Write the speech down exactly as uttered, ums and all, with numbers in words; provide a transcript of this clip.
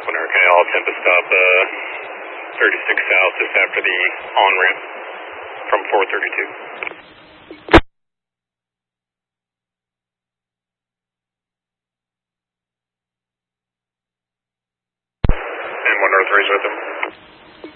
Winner. Okay, all Tempest stop uh, thirty-six south just after the on-ramp from four thirty-two.